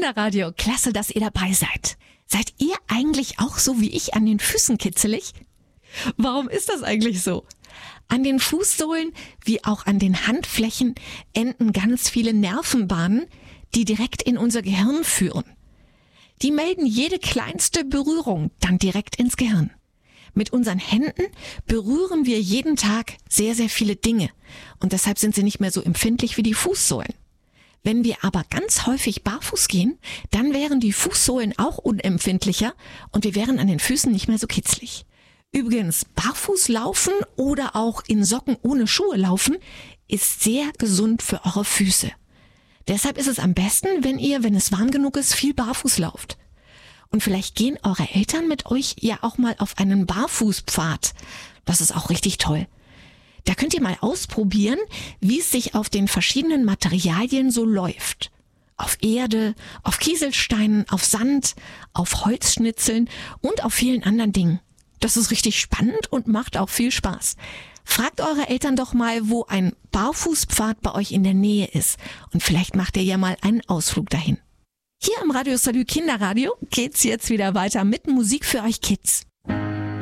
Kinderradio. Klasse, dass ihr dabei seid. Seid ihr eigentlich auch so wie ich an den Füßen kitzelig? Warum ist das eigentlich so? An den Fußsohlen wie auch an den Handflächen enden ganz viele Nervenbahnen, die direkt in unser Gehirn führen. Die melden jede kleinste Berührung dann direkt ins Gehirn. Mit unseren Händen berühren wir jeden Tag sehr, sehr viele Dinge und deshalb sind sie nicht mehr so empfindlich wie die Fußsohlen. Wenn wir aber ganz häufig barfuß gehen, dann wären die Fußsohlen auch unempfindlicher und wir wären an den Füßen nicht mehr so kitzlig. Übrigens, barfuß laufen oder auch in Socken ohne Schuhe laufen ist sehr gesund für eure Füße. Deshalb ist es am besten, wenn ihr, wenn es warm genug ist, viel barfuß lauft. Und vielleicht gehen eure Eltern mit euch ja auch mal auf einen Barfußpfad. Das ist auch richtig toll. Da könnt ihr mal ausprobieren, wie es sich auf den verschiedenen Materialien so läuft. Auf Erde, auf Kieselsteinen, auf Sand, auf Holzschnitzeln und auf vielen anderen Dingen. Das ist richtig spannend und macht auch viel Spaß. Fragt eure Eltern doch mal, wo ein Barfußpfad bei euch in der Nähe ist. Und vielleicht macht ihr ja mal einen Ausflug dahin. Hier im Radio Salü Kinderradio geht's jetzt wieder weiter mit Musik für euch Kids.